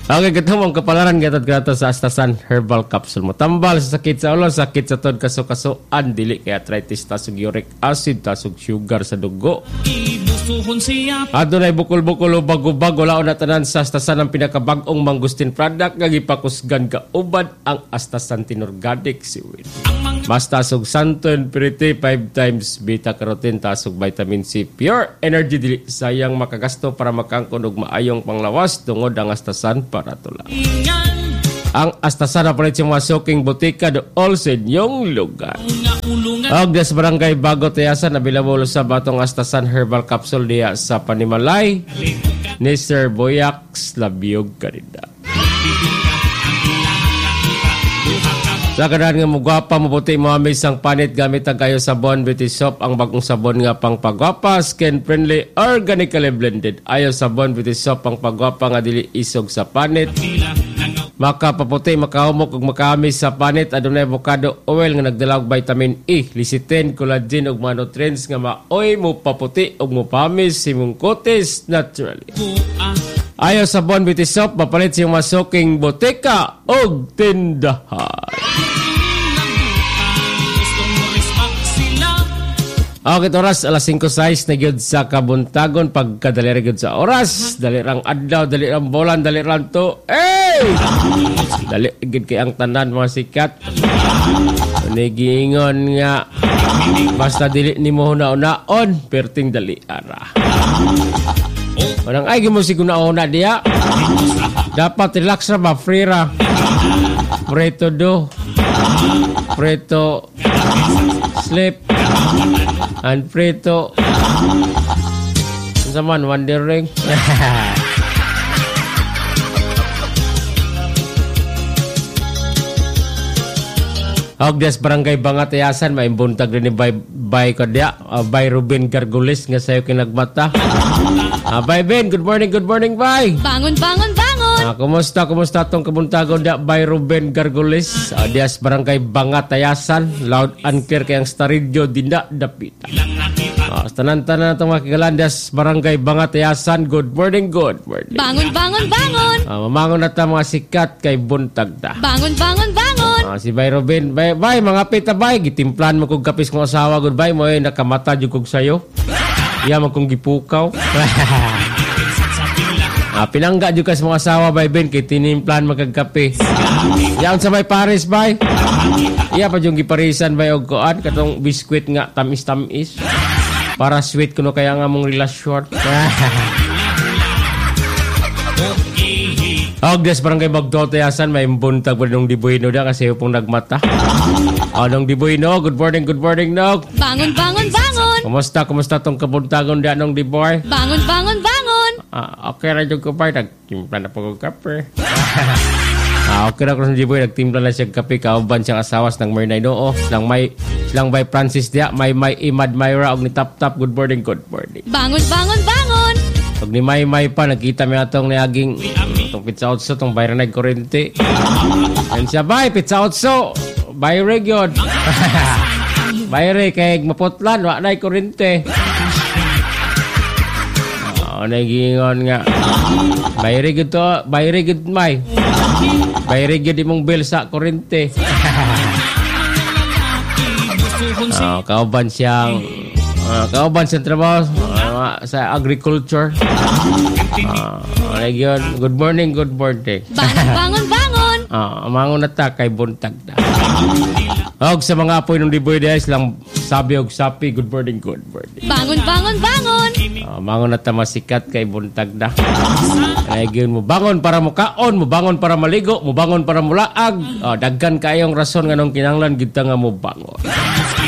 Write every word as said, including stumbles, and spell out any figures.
Okay, katong kapalaran gatad grato sa Astasan Herbal Capsule mo. Tambal sa sakit sa ulo, sakit sa tod, kaso-kasoan, dili kay arthritis, tasog uric acid, tasog sugar sa dugo. Adunay bukol-bukol o bago-bago laon na tanan sa Astasan ang pinakabagong mangustin product nga gipakusgan ka ubad ang Astasan Tinorganic Seaweed. Mas tasog santon, piriti, five times beta-carotene, tasog vitamin C, pure energy, dili sayang makagasto para makangkon og maayong panglawas tungod ang Astasan para tula. Ang Astasan na palit yung mga soking butika do all sa inyong lugar. Og des barangay Bago Tayasan, available sa batong Astasan Herbal Capsule diya sa Panimalay ni Sir Boyac Labiog Karida. Sa kadaan nga mugwapa, mabuti mo amis ang panit gamit ang kayo sabon, beauty soap, ang bagong sabon nga pang pagwapa, skin friendly, organically blended. Ayaw sabon, beauty soap, pang pagwapa nga dili isog sa panit. Makapaputi, makahumok ug makaamis sa panit. Adunay avocado oil nga nagdala og vitamin E, lecithin, collagen ug mga nutrients nga maoy mo paputi ug mo pamis simong kutis naturally. Ayaw sabon, beauty soap, mapalit siyang masuking botika og tindahan. Okay, oras alas singko sais na gyud sa kabuntagon, pagkadali gyud sa oras, dali rang adlaw, dali rang bolan, dali rang to. Hey! Dali gyud kay ang tanan mga sikat. Nigingon nga basta dili nimo una-unaon, perting dali ara. Parang ay gimo siguna-una diya. Dapat relax ra ba, free ra. Preto do. Preto sleep. And preto zaman wondering. Ogdes barangay Bangatayasan, may buntag rin ni Bay, Bay Kodya, uh, Bay Ruben Gargulis nga sayo kinagmata. Uh, Bay Ben, good morning, good morning, Bay. Bangon, bangon, bangon. Uh, kumusta, kumusta tong kabuntagon da, Bay Ruben Gargulis, uh, dias barangay Bangatayasan, loud and clear kayang staridyo, dinda, dapita. Uh, tanan-tanan itong makigalan, dias barangay Bangatayasan, good morning, good morning. Bangon, bangon, bangon. Uh, mamangon na ta mga sikat kay buntag da. Bangon, bangon, bangon. Uh, si Bay Ruben, Bay, bay mga pita bay, gitimplan mo kong kapis kong asawa, goodbye mo eh, nakamata dyan kong sayo. Iya mo kong gipukaw. Ah, pinangga dyan ka sa mga asawa, bay Ben, kay tinimplan mo kong kape. Yan sa may Paris, bay. Iya pa dyan giparisan, bay, og koan, katong biskwit nga, tamis-tamis. Para sweet kuno kaya nga mong relasyon. Ogdes barangay Bagdotayasan, may buntag pa nung Dibuino da kasi pong nagmata. O, nung Dibuino, good morning, good morning, no. Bangon, bangon, bangon. Kumusta, kumusta tong kabuntagon da nung Diboy? Bangon, bangon, bangon. Ah, okay ra yung kapay, nagtimpla na po kong kape. Ah, okay ra ko sa Diboy, nagtimpla na siya kape, kauban siyang asawas ng Mernay Noo, ng may, silang by Francis dia, may may Imad Myra, og ni Tap Tap, good morning, good morning. Bangon, bangon, bangon. Og ni May May pa, nakita mo atong niaging itong pizza otso, itong bayra na kurente. Yan siya, bay, pizza otso. Bayre yun. Bayre, kaya maputlan, wak na kurente. Oo, nagingon nga. Bayre yun to, bayre yun, May. Bayre yun imong bill sa kurente. Oo, kauban siyang, uh, kauban siyang trabaho. Sa agriculture. Ah, uh, yun. Good morning, good morning. Bangon, bangon, bangon. Ah, uh, mangon na ta kay buntag na. Og sa mga apoy ng Diboy guys lang sabi og sapi, good morning, good morning. Bangon, bangon, bangon. Ah, uh, mangon na ta masikat kay buntag na. Ay gyud mo bangon para mo kaon, mo bangon para maligo, mo bangon para mulaag. Ah, uh, daghan kayong rason nganong kinahanglan gid ta nga mo bangon.